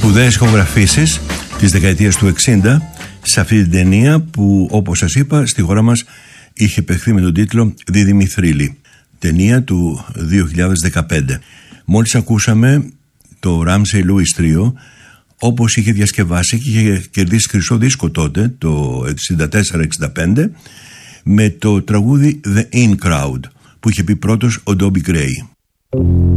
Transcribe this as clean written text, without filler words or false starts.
Σπουδαίες ηχογραφήσεις της δεκαετίας του 60 σε αυτή την ταινία που, όπως σας είπα, στη χώρα μας είχε παιχθεί με τον τίτλο «Δίδυμη Θρύλη», ταινία του 2015. Μόλις ακούσαμε το Ramsey Lewis Trio, όπως είχε διασκευάσει και είχε κερδίσει χρυσό δίσκο τότε, το 64-65, με το τραγούδι The In Crowd, που είχε πει πρώτος ο Dobie Gray.